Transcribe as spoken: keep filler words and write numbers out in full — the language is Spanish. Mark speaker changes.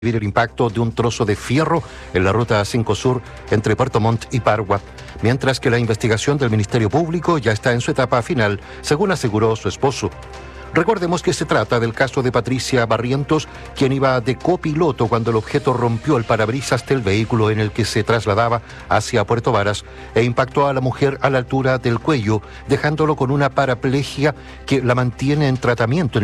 Speaker 1: el impacto de un trozo de fierro en la ruta cinco Sur entre Puerto Montt y Pargua, mientras que la investigación del Ministerio Público ya está en su etapa final, según aseguró su esposo. Recordemos que se trata del caso de Patricia Barrientos, quien iba de copiloto cuando el objeto rompió el parabrisas del vehículo en el que se trasladaba hacia Puerto Varas e impactó a la mujer a la altura del cuello, dejándolo con una paraplegia que la mantiene en tratamiento en